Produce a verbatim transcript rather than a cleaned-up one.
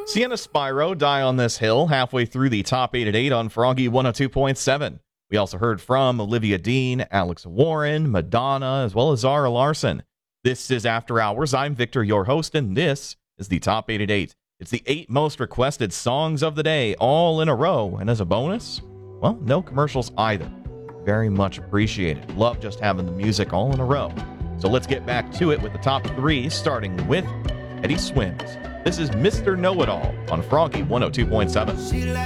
Sienna Spyro, Die on This Hill, halfway through the top eight at eight on Froggy one oh two point seven. We also heard from Olivia Dean, Alex Warren, Madonna, as well as Zara Larson. This is After Hours. I'm Victor, your host, and this is the top eight at eight. It's the eight most requested songs of the day, all in a row. And as a bonus, well, no commercials either. Very much appreciated. Love just having the music all in a row. So let's get back to it with the top three, starting with Eddie Swims. This is Mister Know-It-All on Froggy one oh two point seven.